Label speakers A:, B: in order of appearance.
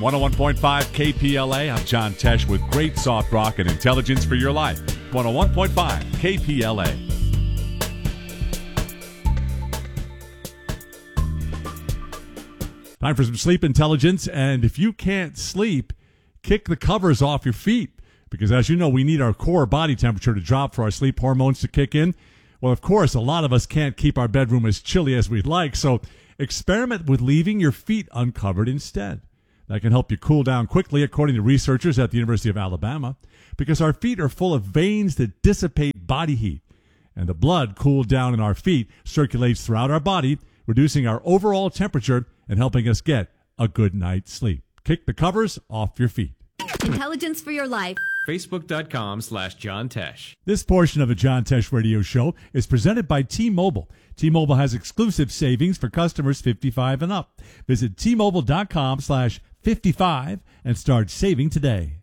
A: 101.5 KPLA. I'm John Tesh with great soft rock and intelligence for your life. 101.5 KPLA. Time for some sleep intelligence. And if you can't sleep, kick the covers off your feet. Because as you know, we need our core body temperature to drop for our sleep hormones to kick in. Well, of course, a lot of us can't keep our bedroom as chilly as we'd like. So experiment with leaving your feet uncovered instead. That can help you cool down quickly, according to researchers at the University of Alabama, because our feet are full of veins that dissipate body heat. And the blood cooled down in our feet circulates throughout our body, reducing our overall temperature and helping us get a good night's sleep. Kick the covers off your feet.
B: Intelligence for your life.
C: Facebook.com/John Tesh.
A: This portion of the John Tesh Radio Show is presented by T-Mobile. T-Mobile has exclusive savings for customers 55 and up. Visit T-Mobile.com/55 and start saving today.